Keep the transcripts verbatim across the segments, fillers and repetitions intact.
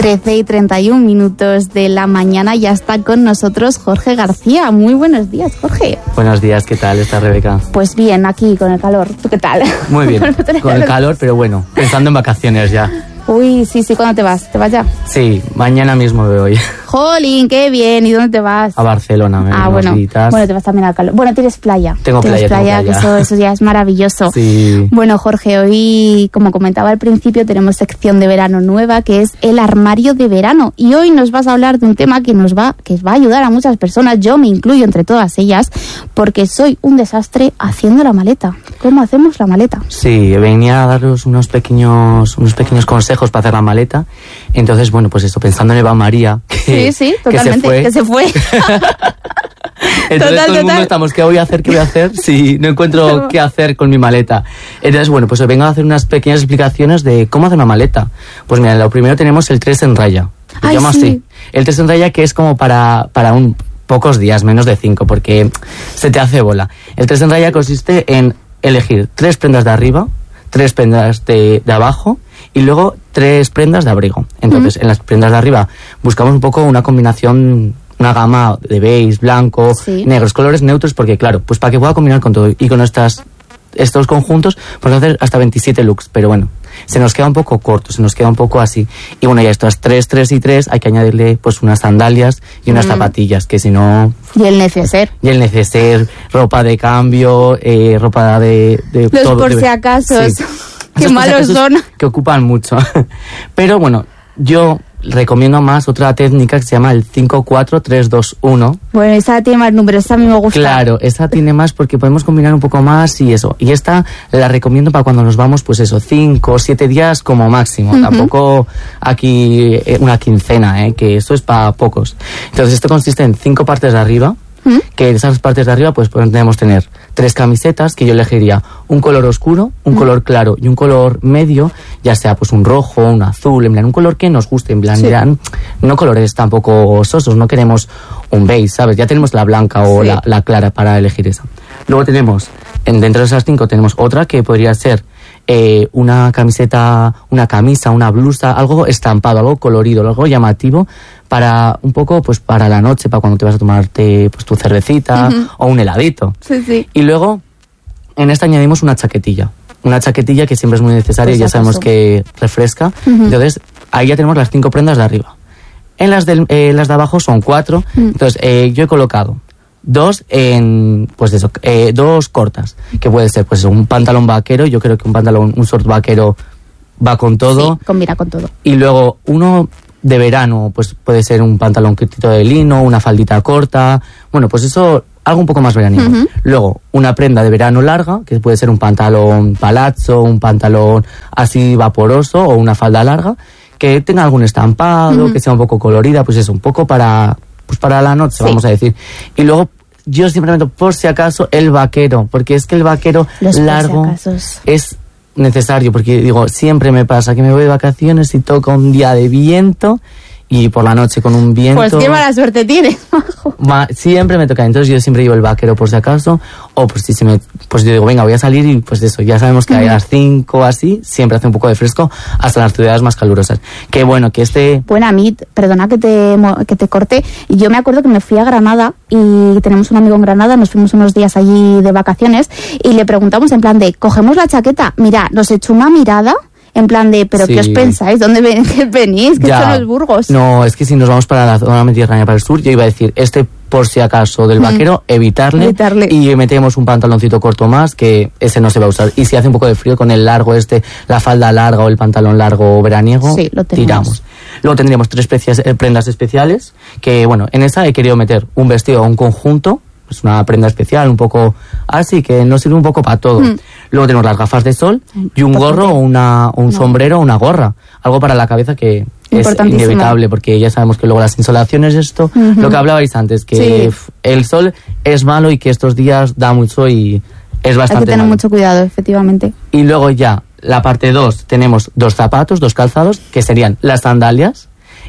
trece y treinta y un minutos de la mañana, ya está con nosotros Jorge García. Muy buenos días, Jorge. Buenos días, ¿qué tal está Rebeca? Pues bien, aquí con el calor. ¿Tú qué tal? Muy bien, con el calor, pero bueno, pensando en vacaciones ya. Uy, sí, sí, ¿cuándo te vas? ¿Te vas ya? Sí, mañana mismo me voy. Jolín, qué bien. ¿Y dónde te vas? A Barcelona, me Ah, bueno. Visitas. Bueno, te vas también al calor. Bueno, tienes playa. Tengo tienes playa, playa, tengo playa. que eso, eso ya es maravilloso. Sí. Bueno, Jorge, hoy, como comentaba al principio, tenemos sección de verano nueva, que es el armario de verano. Y hoy nos vas a hablar de un tema que nos va, que va a ayudar a muchas personas. Yo me incluyo entre todas ellas, porque soy un desastre haciendo la maleta. ¿Cómo hacemos la maleta? Sí, venía a daros unos pequeños, unos pequeños consejos para hacer la maleta. Entonces, bueno, pues esto, pensando en Eva María, que, sí, sí, totalmente, que se fue. Que se fue. Entonces Total, todo el mundo total. estamos, ¿qué voy a hacer? ¿Qué voy a hacer? Si no encuentro qué hacer con mi maleta. Entonces, bueno, pues os vengo a hacer unas pequeñas explicaciones de cómo hacer una maleta. Pues mira, lo primero tenemos el tres en raya. Lo Ay, llamo sí. así. El tres en raya, que es como para, para un pocos días, menos de cinco, porque se te hace bola. El tres en raya consiste en elegir tres prendas de arriba, tres prendas de, de abajo y luego tres prendas de abrigo. Entonces, mm. en las prendas de arriba buscamos un poco una combinación, una gama de beige, blanco, sí. negros, colores neutros, porque claro, pues para que pueda combinar con todo y con estas, estos conjuntos, pues hacer hasta veintisiete looks, pero bueno, se nos queda un poco corto, se nos queda un poco así. Y bueno, ya estas tres, tres y tres, hay que añadirle pues unas sandalias y unas mm. zapatillas, que si no... Y el neceser. Y el neceser, ropa de cambio, eh, ropa de... de Los todo, por de, si acaso. Sí. Qué Esos malos son. Que ocupan mucho. Pero bueno, yo recomiendo más otra técnica que se llama el cinco cuatro tres dos uno. Bueno, esa tiene más números, esa a mí me gusta. Claro, esa tiene más porque podemos combinar un poco más y eso. Y esta la recomiendo para cuando nos vamos, pues eso, cinco o siete días como máximo. Uh-huh. Tampoco aquí eh, una quincena, eh, que eso es para pocos. Entonces esto consiste en cinco partes de arriba. ¿Mm? Que en esas partes de arriba pues podemos tener tres camisetas, que yo elegiría un color oscuro, un ¿Mm? color claro y un color medio, ya sea pues un rojo, un azul, en plan un color que nos guste, en plan, sí. ya, no colores tampoco sosos, no queremos un beige, ¿sabes? Ya tenemos la blanca o sí. la, la clara para elegir esa. Luego tenemos, en, dentro de esas cinco tenemos otra que podría ser eh, una camiseta, una camisa, una blusa, algo estampado, algo colorido, algo llamativo, para un poco pues para la noche, para cuando te vas a tomarte pues tu cervecita uh-huh. o un heladito. Sí, sí. Y luego en esta añadimos una chaquetilla, una chaquetilla que siempre es muy necesaria, pues ya sabemos que refresca. Uh-huh. Entonces ahí ya tenemos las cinco prendas de arriba. En las de, eh, las de abajo son cuatro. Uh-huh. Entonces eh, yo he colocado dos en pues eso, eh, dos cortas, que puede ser pues un pantalón vaquero. Yo creo que un pantalón, un short vaquero va con todo. Sí, combina con todo. Y luego uno de verano, pues puede ser un pantalón cortito de lino, una faldita corta, bueno, pues eso, algo un poco más veraniego. Uh-huh. Luego, una prenda de verano larga, que puede ser un pantalón palazzo, un pantalón así vaporoso o una falda larga, que tenga algún estampado, uh-huh. que sea un poco colorida, pues eso, un poco para, pues para la noche, sí. vamos a decir. Y luego, yo siempre meto, por si acaso, el vaquero, porque es que el vaquero Los largo es necesario, porque digo, siempre me pasa que me voy de vacaciones y toca un día de viento y por la noche con un viento. Pues qué mala suerte tienes, majo. Ma, siempre me toca, entonces yo siempre llevo el vaquero por si acaso, o pues si se me, pues yo digo, venga, voy a salir y pues eso, ya sabemos que uh-huh. a las cinco así, siempre hace un poco de fresco hasta las ciudades más calurosas. Que bueno, que este... Bueno, a mí, perdona que te, que te corte, yo me acuerdo que me fui a Granada y tenemos un amigo en Granada, nos fuimos unos días allí de vacaciones y le preguntamos en plan de, cogemos la chaqueta, mira, nos echó una mirada... En plan de, ¿pero sí. qué os pensáis? ¿Dónde ven, qué venís? ¿Qué son los Burgos? No, es que si nos vamos para la zona mediterránea, para el sur, yo iba a decir, este por si acaso del vaquero, mm. evitarle, evitarle y metemos un pantaloncito corto más, que ese no se va a usar. Y si hace un poco de frío, con el largo este, la falda larga o el pantalón largo veraniego, sí, lo tiramos. Luego tendríamos tres especias, eh, prendas especiales, que bueno, en esa he querido meter un vestido o un conjunto, es una prenda especial, un poco así, que nos sirve un poco para todo. Mm. Luego tenemos las gafas de sol y un gorro o una, un no. sombrero o una gorra. Algo para la cabeza que es inevitable, porque ya sabemos que luego las insolaciones, esto, uh-huh. lo que hablabais antes, que sí. f, el sol es malo y que estos días da mucho y es bastante Hay que tener malo. mucho cuidado, efectivamente. Y luego ya, la parte dos, tenemos dos zapatos, dos calzados, que serían las sandalias.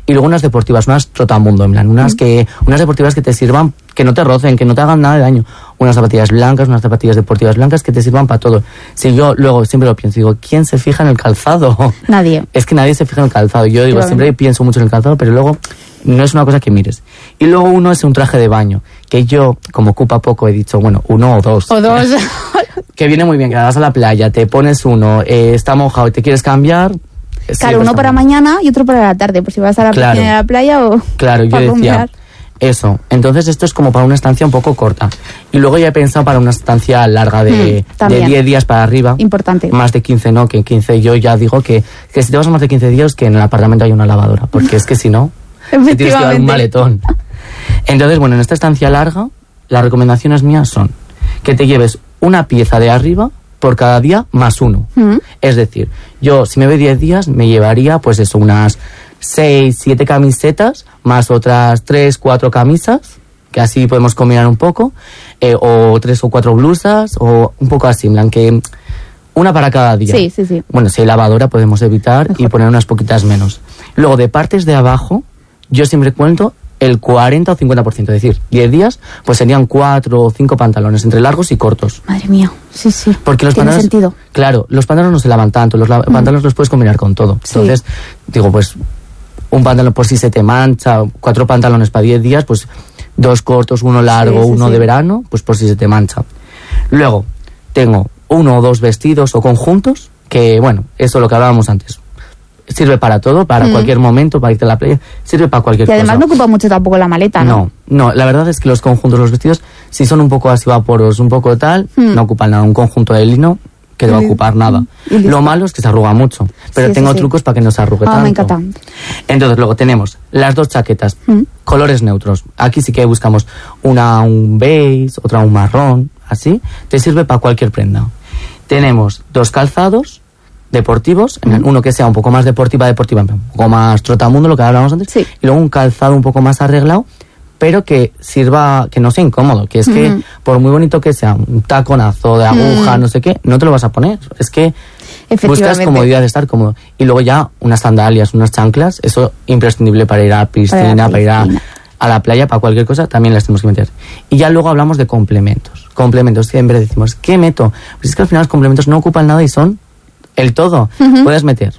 Y luego unas deportivas, unas trotamundo, en plan, unas, mm. que, unas deportivas que te sirvan, que no te rocen, que no te hagan nada de daño. Unas zapatillas blancas, unas zapatillas deportivas blancas que te sirvan para todo. Si yo luego siempre lo pienso, digo, ¿quién se fija en el calzado? Nadie. Es que nadie se fija en el calzado. Yo digo, siempre bien. pienso mucho en el calzado, pero luego no es una cosa que mires. Y luego uno es un traje de baño, que yo, como ocupa poco, he dicho, bueno, uno o dos. O dos. Que viene muy bien, que vas a la playa, te pones uno, eh, está mojado y te quieres cambiar. Claro, uno para bien. mañana y otro para la tarde, por si vas a la claro. piscina de la playa o claro, para yo decía, rumbear. Eso. Entonces esto es como para una estancia un poco corta. Y luego ya he pensado para una estancia larga de, mm, de diez días para arriba. Importante. Más de quince no, que quince yo ya digo que, que si te vas a más de quince días, que en el apartamento hay una lavadora. Porque es que si no, te tienes que dar un maletón. Entonces, bueno, en esta estancia larga, las recomendaciones mías son que te lleves una pieza de arriba por cada día más uno. Mm. Es decir, yo si me voy diez días, me llevaría pues eso, unas seis, siete camisetas, más otras tres, cuatro camisas, que así podemos combinar un poco, eh, o tres o cuatro blusas, o un poco así, en plan que una para cada día. Sí, sí, sí. Bueno, si hay lavadora podemos evitar Mejor. y poner unas poquitas menos. Luego, de partes de abajo, yo siempre cuento el cuarenta o cincuenta por ciento, es decir, diez días, pues serían cuatro o cinco pantalones, entre largos y cortos. Madre mía, sí, sí. Porque los Tiene pantalones, sentido. Claro, los pantalones no se lavan tanto, los la- mm. pantalones los puedes combinar con todo. Sí. Entonces, digo, pues, un pantalón por si se te mancha, cuatro pantalones para diez días, pues, dos cortos, uno largo, sí, sí, uno sí. de verano, pues por si se te mancha. Luego, tengo uno o dos vestidos o conjuntos, que, bueno, eso es lo que hablábamos antes. Sirve para todo, para mm. cualquier momento, para irte a la playa, sirve para cualquier cosa. Y además cosa. no ocupa mucho tampoco la maleta, ¿no? No, no, la verdad es que los conjuntos, los vestidos, si son un poco así vaporos, un poco tal, mm. no ocupan nada. Un conjunto de lino que no va a ocupar nada. Lo malo es que se arruga mucho, pero sí, tengo sí, trucos sí. para que no se arrugue ah, tanto. Me encanta. Entonces luego tenemos las dos chaquetas, mm. colores neutros. Aquí sí que buscamos una un beige, otra un marrón, así. Te sirve para cualquier prenda. Tenemos dos calzados deportivos, mm. uno que sea un poco más deportiva, deportiva, un poco más trotamundo, lo que hablábamos antes, sí. y luego un calzado un poco más arreglado, pero que sirva, que no sea incómodo, que es mm. que por muy bonito que sea, un taconazo de aguja, mm. no sé qué, no te lo vas a poner, es que buscas comodidad de estar cómodo. Y luego ya unas sandalias, unas chanclas, eso imprescindible para ir a la piscina, para, para ir a, a la playa, para cualquier cosa, también las tenemos que meter. Y ya luego hablamos de complementos, complementos, siempre decimos, ¿qué meto? Pues es que al final los complementos no ocupan nada y son el todo. Uh-huh. Puedes meter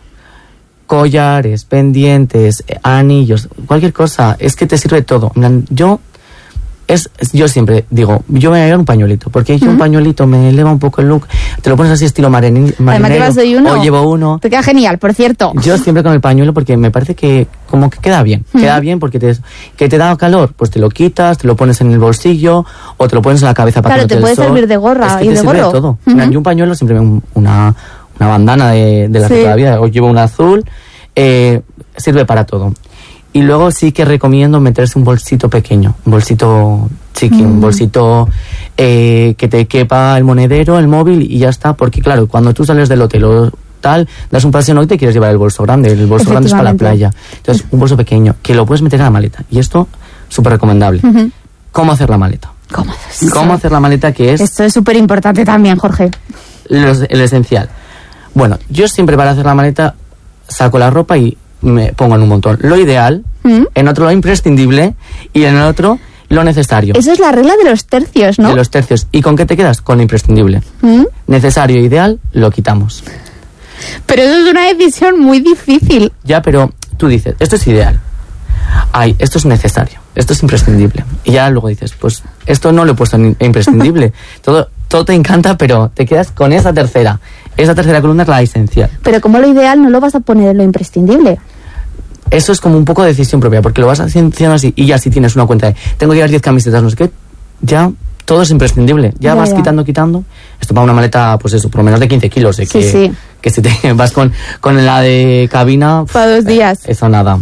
collares, pendientes, anillos, cualquier cosa. Es que te sirve todo. Yo es, yo siempre digo, yo me voy a llevar un pañuelito, porque yo uh-huh. un pañuelito me eleva un poco el look. Te lo pones así estilo marinero, Además, uno, o llevo uno. Te queda genial, por cierto. Yo siempre con el pañuelo, porque me parece que como que queda bien. Uh-huh. Queda bien porque te, que te da calor, pues te lo quitas, te lo pones en el bolsillo o te lo pones en la cabeza para claro, que te puede servir de gorra es que y te de sirve gorro. De todo. Uh-huh. Yo un pañuelo siempre un, una una bandana de, de la sí. que todavía o llevo un azul, eh, sirve para todo. Y luego sí que recomiendo meterse un bolsito pequeño, un bolsito chiqui, mm. un bolsito eh, que te quepa el monedero, el móvil y ya está, porque claro, cuando tú sales del hotel o tal, das un paseo y te quieres llevar el bolso grande, el bolso grande es para la playa. Entonces, un bolso pequeño, que lo puedes meter en la maleta. Y esto, súper recomendable. Uh-huh. ¿Cómo hacer la maleta? ¿Cómo, ¿Cómo hacer la maleta? Que es... Esto es súper importante también, Jorge. Lo, el esencial. Bueno, yo siempre para hacer la maleta saco la ropa y me pongo en un montón. Lo ideal, ¿Mm? en otro lo imprescindible y en el otro lo necesario. Eso es la regla de los tercios, ¿no? De los tercios. ¿Y con qué te quedas? Con lo imprescindible. ¿Mm? Necesario e ideal, lo quitamos. Pero eso es una decisión muy difícil. Ya, pero tú dices, esto es ideal. Ay, esto es necesario. Esto es imprescindible. Y ya luego dices, pues esto no lo he puesto en imprescindible. todo, todo te encanta, pero te quedas con esa tercera. Esa tercera columna es la esencial. Pero como lo ideal no lo vas a poner en lo imprescindible. Eso es como un poco de decisión propia, porque lo vas haciendo así y ya si tienes una cuenta de tengo que llevar diez camisetas, no sé qué, ya todo es imprescindible. Ya, ya vas ya. quitando, quitando. Esto para una maleta, pues eso, por lo menos de quince kilos. De que, sí, sí. que si te vas con, con la de cabina... Para dos días. Eh, eso nada.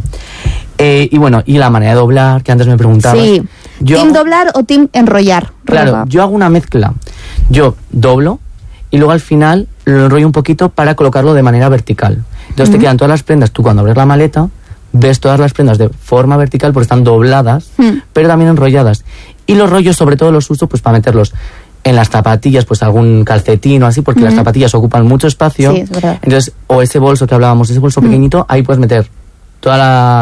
Eh, y bueno, y la manera de doblar, que antes me preguntabas. Sí. Yo, ¿team doblar o team enrollar? Claro, ropa. Yo hago una mezcla. Yo doblo y luego al final lo enrollo un poquito para colocarlo de manera vertical. Entonces uh-huh. te quedan todas las prendas, tú cuando abres la maleta, ves todas las prendas de forma vertical porque están dobladas, uh-huh. pero también enrolladas. Y los rollos sobre todo los uso pues para meterlos en las zapatillas, pues algún calcetín o así, porque uh-huh. las zapatillas ocupan mucho espacio. Sí, es verdad. Entonces, o ese bolso que hablábamos, ese bolso uh-huh. pequeñito, ahí puedes meter toda la...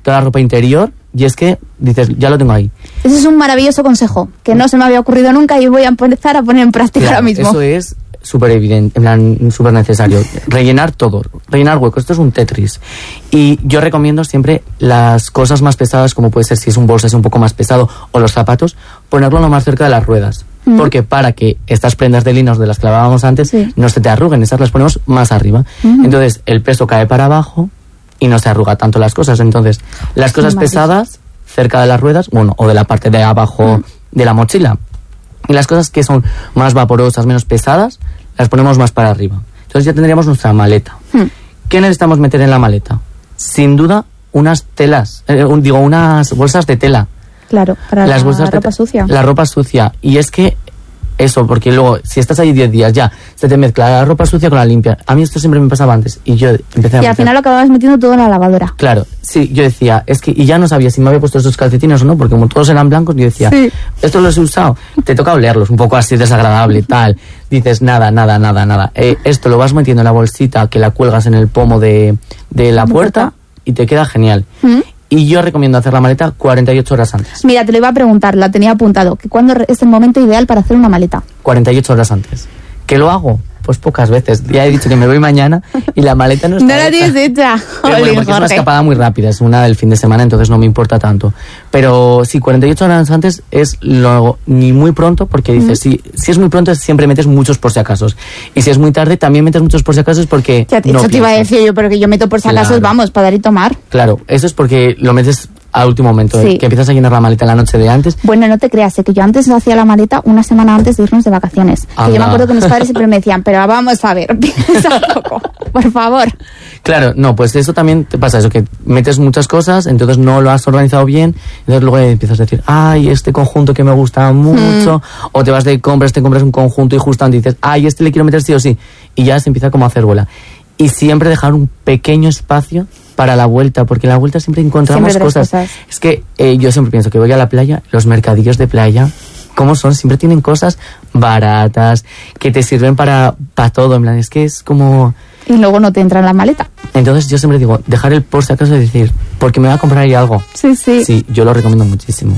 toda la ropa interior, y es que dices, ya lo tengo ahí. Ese es un maravilloso consejo, que no se me había ocurrido nunca y voy a empezar a poner en práctica Claro, ahora mismo. eso es súper evidente, en plan, súper necesario. Rellenar todo, rellenar huecos. Esto es un Tetris. Y yo recomiendo siempre las cosas más pesadas, como puede ser si es un bolso, es un poco más pesado, o los zapatos, ponerlo lo más cerca de las ruedas. Mm. Porque para que estas prendas de lino de las que hablábamos antes, sí, no se te arruguen, esas las ponemos más arriba. Mm. Entonces, el peso cae para abajo y no se arruga tanto las cosas. Entonces, las cosas sí, pesadas cerca de las ruedas, bueno, o de la parte de abajo mm. de la mochila. Y las cosas que son más vaporosas, menos pesadas, las ponemos más para arriba. Entonces ya tendríamos nuestra maleta. Hmm. ¿Qué necesitamos meter en la maleta? Sin duda, unas telas, eh, un, digo, unas bolsas de tela. Claro, para las la bolsas ropa de, sucia. La ropa sucia. Y es que eso, porque luego, si estás ahí diez días ya, se te mezcla la ropa sucia con la limpia. A mí esto siempre me pasaba antes. Y yo empecé a... Y al final lo acababas metiendo todo en la lavadora. Claro, sí, yo decía, es que, y ya no sabía si me había puesto esos calcetines o no, porque como todos eran blancos, yo decía, sí, estos los he usado. Te toca olerlos, un poco así desagradable y tal. Dices, nada, nada, nada, nada. Eh, esto lo vas metiendo en la bolsita que la cuelgas en el pomo de, de la puerta y te queda genial. ¿Mm? Y yo recomiendo hacer la maleta cuarenta y ocho horas antes. Mira, te lo iba a preguntar, la tenía apuntado. que ¿Cuándo es el momento ideal para hacer una maleta? cuarenta y ocho horas antes. ¿Qué lo hago? Pues pocas veces. Ya he dicho que me voy mañana y la maleta no está No la tienes hecha. Pero bueno, porque es una escapada muy rápida, es una del fin de semana, entonces no me importa tanto. Pero sí, cuarenta y ocho horas antes es lo, ni muy pronto, porque dices, mm. si, si es muy pronto siempre metes muchos por si acaso. Y si es muy tarde también metes muchos por si acaso porque ya te, no eso te iba a decir yo, pero que yo meto por si acaso, claro, vamos, para dar y tomar. Claro, eso es porque lo metes al último momento, sí, eh, que empiezas a llenar la maleta la noche de antes. Bueno, no te creas, eh, que yo antes hacía la maleta una semana antes de irnos de vacaciones. Que yo me acuerdo que mis padres siempre me decían, pero vamos a ver, piensa un poco, por favor. Claro, no, pues eso también te pasa, eso, que metes muchas cosas, entonces no lo has organizado bien, entonces luego empiezas a decir, ay, este conjunto que me gusta mucho, mm. o te vas de compras, te compras un conjunto y justo antes dices, ay, este le quiero meter sí o sí, y ya se empieza como a hacer bola. Y siempre dejar un pequeño espacio para la vuelta, porque en la vuelta siempre encontramos siempre cosas. cosas. Es que eh, yo siempre pienso que voy a la playa, los mercadillos de playa, ¿cómo son? Siempre tienen cosas baratas, que te sirven para, para todo, en plan, es que es como... Y luego no te entra en la maleta. Entonces yo siempre digo, dejar el por si acaso y decir, porque me voy a comprar ahí algo. Sí, sí. Sí, yo lo recomiendo muchísimo.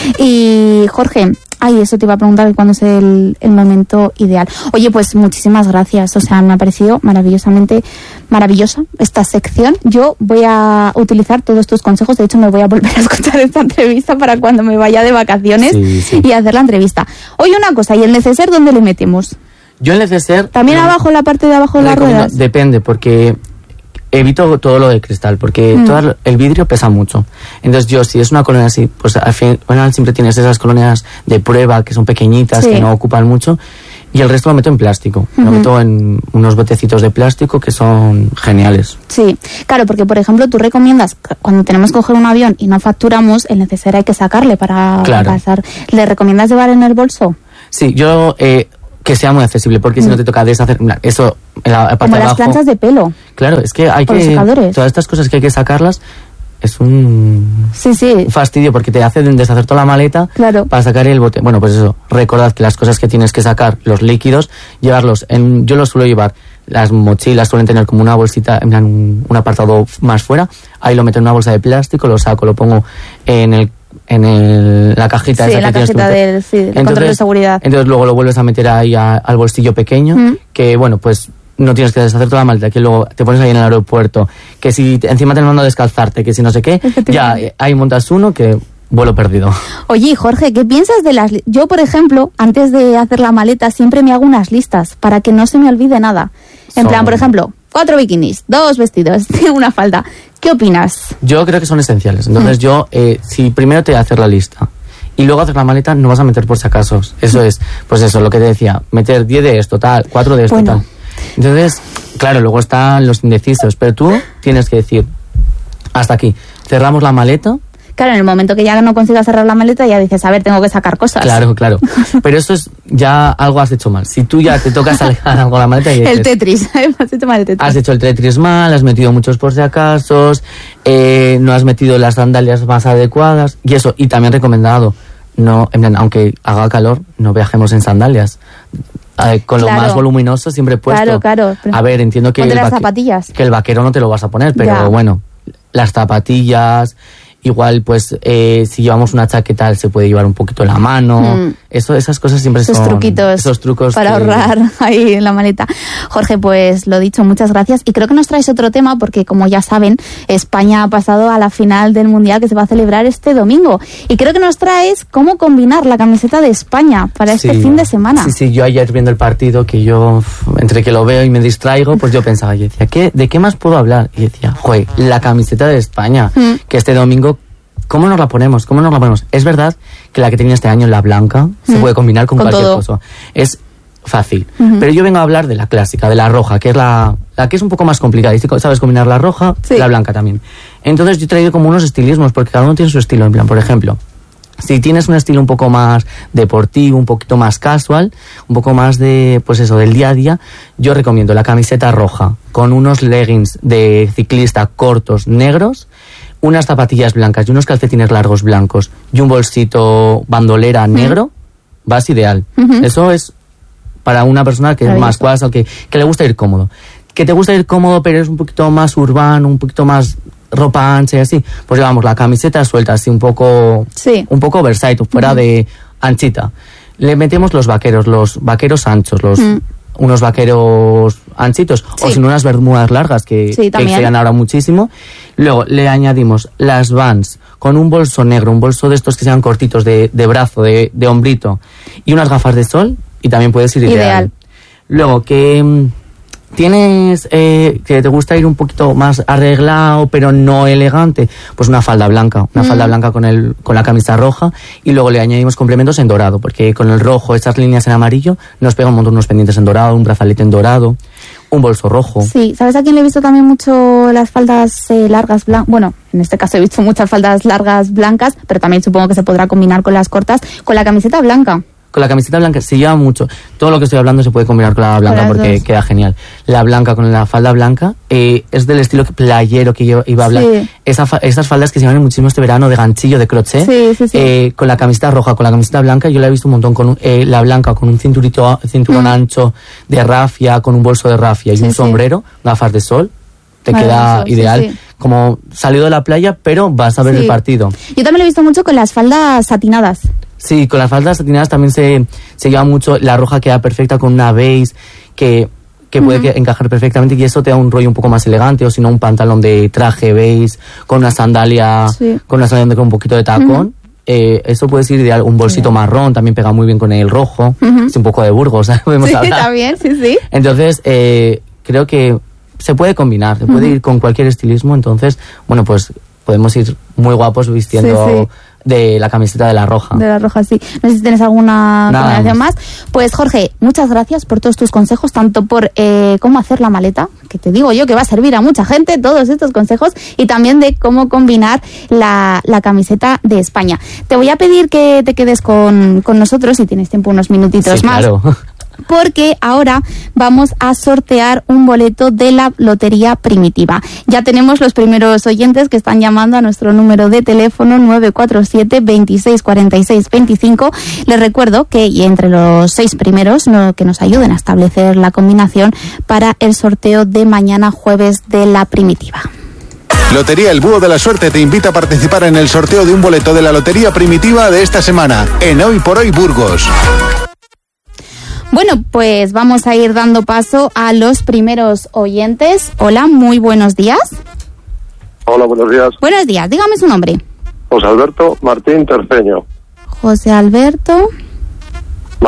Y Jorge, ay, eso te iba a preguntar cuándo es el, el momento ideal. Oye, pues muchísimas gracias. O sea, me ha parecido maravillosamente maravillosa esta sección. Yo voy a utilizar todos tus consejos. De hecho, me voy a volver a escuchar esta entrevista para cuando me vaya de vacaciones, sí, sí, y hacer la entrevista. Oye, una cosa, ¿y el neceser dónde le metemos? Yo el neceser... ¿También no, abajo, la parte de abajo de las ruedas? Depende, porque evito todo lo de cristal, porque mm. todo el vidrio pesa mucho. Entonces yo, si es una colonia así, pues al final siempre tienes esas colonias de prueba que son pequeñitas, sí, que no ocupan mucho, y el resto lo meto en plástico. Uh-huh. Lo meto en unos botecitos de plástico que son geniales. Sí, claro, porque por ejemplo tú recomiendas, cuando tenemos que coger un avión y no facturamos, el neceser hay que sacarle para claro. pasar. ¿Le recomiendas llevar en el bolso? Sí, yo... Eh, que sea muy accesible, porque mm. si no te toca deshacer eso en la parte como de las abajo, planchas de pelo. Claro, es que hay por que los secadores. Todas estas cosas que hay que sacarlas es un sí, sí. un fastidio, porque te hacen deshacer toda la maleta, claro, para sacar el bote. Bueno, pues eso, recordad que las cosas que tienes que sacar, los líquidos, llevarlos en, yo los suelo llevar, las mochilas suelen tener como una bolsita, en plan un, un apartado más fuera, ahí lo meto en una bolsa de plástico, lo saco, lo pongo en el en el, la cajita, sí, esa en la que cajita del sí, entonces, control de seguridad. Entonces luego lo vuelves a meter ahí a, al bolsillo pequeño, mm. que bueno, pues no tienes que deshacer toda la maleta, que luego te pones ahí en el aeropuerto, que si te, encima te mando a descalzarte, que si no sé qué, ya eh, ahí montas uno que vuelo perdido. Oye, Jorge, ¿qué piensas de las... Yo, por ejemplo, antes de hacer la maleta siempre me hago unas listas para que no se me olvide nada. En son... plan, por ejemplo, cuatro bikinis, dos vestidos, una falda. ¿Qué opinas? Yo creo que son esenciales. Entonces mm. yo, eh, si primero te voy a hacer la lista y luego hacer la maleta, no vas a meter por si acaso. Eso es, pues eso, lo que te decía, meter diez de esto, tal, cuatro de esto, bueno. tal. Entonces, claro, luego están los indecisos, pero tú tienes que decir, hasta aquí, cerramos la maleta. Claro, en el momento que ya no consigas cerrar la maleta, ya dices, a ver, tengo que sacar cosas. Claro, claro. Pero eso es, ya algo has hecho mal. Si tú ya te tocas alejar algo la maleta y dices, el Tetris, has hecho mal el Tetris. Has hecho el Tetris mal, has metido muchos por si acaso, eh, no has metido las sandalias más adecuadas, y eso, y también recomendado, no, en plan, aunque haga calor, no viajemos en sandalias. Eh, con claro. lo más voluminoso siempre puesto. Claro, claro. A ver, entiendo que el, las vaque- zapatillas. que el vaquero no te lo vas a poner, pero ya. bueno, las zapatillas, igual pues eh, si llevamos una chaqueta se puede llevar un poquito la mano, mm. eso, esas cosas siempre esos son truquitos esos trucos para que... ahorrar ahí en la maleta. Jorge, pues lo dicho, muchas gracias, y creo que nos traes otro tema porque, como ya saben, España ha pasado a la final del Mundial que se va a celebrar este domingo, y creo que nos traes cómo combinar la camiseta de España para sí, este fin de semana. Sí, sí, yo ayer viendo el partido, que yo entre que lo veo y me distraigo, pues yo pensaba, yo decía, ¿qué, ¿de qué más puedo hablar? Y decía, joder, la camiseta de España, mm. que este domingo, ¿cómo nos la ponemos? ¿Cómo nos la ponemos? Es verdad que la que tenía este año, la blanca, mm. se puede combinar con, con cualquier todo. cosa. Es fácil. Uh-huh. Pero yo vengo a hablar de la clásica, de la roja, que es la, la que es un poco más complicada. Y si sabes combinar la roja, sí. la blanca también. Entonces yo he traído como unos estilismos, porque cada uno tiene su estilo. En plan, por ejemplo, si tienes un estilo un poco más deportivo, un poquito más casual, un poco más de, pues eso, del día a día, yo recomiendo la camiseta roja con unos leggings de ciclista cortos negros, unas zapatillas blancas y unos calcetines largos blancos y un bolsito bandolera negro, uh-huh. vas ideal. Uh-huh. Eso es para una persona que es más casual, que, que le gusta ir cómodo. Que te gusta ir cómodo, pero es un poquito más urbano, un poquito más ropa ancha y así, pues llevamos la camiseta suelta, así un poco sí. un poco oversight, fuera uh-huh. de anchita. Le metemos los vaqueros, los vaqueros anchos, los uh-huh. unos vaqueros anchitos, sí. o sin unas bermudas largas que, sí, que se dan ahora muchísimo. Luego le añadimos las Vans con un bolso negro, un bolso de estos que sean cortitos de, de brazo, de, de hombrito, y unas gafas de sol, y también puedes ir ideal. ideal. Luego que tienes eh, que te gusta ir un poquito más arreglado pero no elegante, pues una falda blanca, una mm. falda blanca con el con la camisa roja, y luego le añadimos complementos en dorado, porque con el rojo, estas líneas en amarillo, nos pega un montón unos pendientes en dorado, un brazalete en dorado, un bolso rojo. Sí, ¿sabes a quién le he visto también mucho las faldas eh, largas blancas? Bueno, en este caso he visto muchas faldas largas blancas, pero también supongo que se podrá combinar con las cortas, con la camiseta blanca. Con la camiseta blanca se lleva mucho. Todo lo que estoy hablando se puede combinar con la blanca porque dos. queda genial. La blanca con la falda blanca eh, es del estilo playero que yo iba a hablar. Sí. Esa fa- esas faldas que se llevan muchísimo este verano de ganchillo, de crochet. Sí, sí, sí. Eh, con la camiseta roja, con la camiseta blanca, yo la he visto un montón. Con un, eh, la blanca con un cinturito, cinturón mm. ancho de rafia, con un bolso de rafia y sí, un sombrero, sí. gafas de sol. Te vale, queda eso, ideal. Sí, sí. Como salido de la playa, pero vas a ver sí. el partido. Yo también lo he visto mucho con las faldas satinadas. Sí, con las faldas satinadas también se, se lleva mucho. La roja queda perfecta con una beige que, que puede uh-huh. encajar perfectamente, y eso te da un rollo un poco más elegante, o si no un pantalón de traje beige con una sandalia, sí. con una sandalia con un poquito de tacón. Uh-huh. Eh, eso puede ser ideal. Un bolsito sí. marrón también pega muy bien con el rojo. Uh-huh. Es un poco de Burgos, podemos sí, hablar. También, sí, sí. Entonces, eh, creo que se puede combinar, se puede uh-huh. ir con cualquier estilismo. Entonces, bueno, pues podemos ir muy guapos vistiendo... Sí, sí. de la camiseta de la roja. De la roja, sí. No sé si tienes alguna combinación más. Pues Jorge, muchas gracias por todos tus consejos, tanto por eh, cómo hacer la maleta, que te digo yo que va a servir a mucha gente, todos estos consejos, y también de cómo combinar la, la camiseta de España. Te voy a pedir que te quedes con, con nosotros, si tienes tiempo, unos minutitos sí, más. Claro. Porque ahora vamos a sortear un boleto de la Lotería Primitiva. Ya tenemos los primeros oyentes que están llamando a nuestro número de teléfono nueve cuatro siete, veintiséis cuarenta y seis veinticinco. Les recuerdo que y entre los seis primeros no, que nos ayuden a establecer la combinación para el sorteo de mañana jueves de la Primitiva. Lotería El Búho de la Suerte te invita a participar en el sorteo de un boleto de la Lotería Primitiva de esta semana en Hoy por Hoy Burgos. Bueno, pues vamos a ir dando paso a los primeros oyentes. Hola, muy buenos días. Hola, buenos días. Buenos días, dígame su nombre. José Alberto Martín Terceño. José Alberto